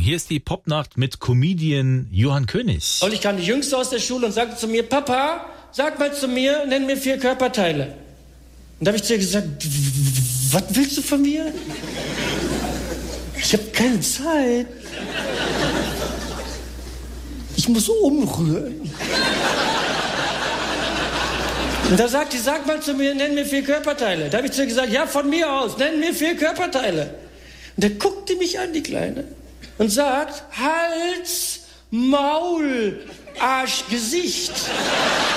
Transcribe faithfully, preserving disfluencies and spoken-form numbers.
Hier ist die Popnacht mit Comedian Johann König. Und ich kam die Jüngste aus der Schule und sagte zu mir, Papa, sag mal zu mir, nenn mir vier Körperteile. Und da habe ich zu ihr gesagt, was willst du von mir? Ich habe keine Zeit. Ich muss umrühren. Und da sagt sie, sag mal zu mir, nenn mir vier Körperteile. Da habe ich zu ihr gesagt, ja, von mir aus, nenn mir vier Körperteile. Und da guckte mich an, die Kleine, und sagt, Hals, Maul, Arsch, Gesicht.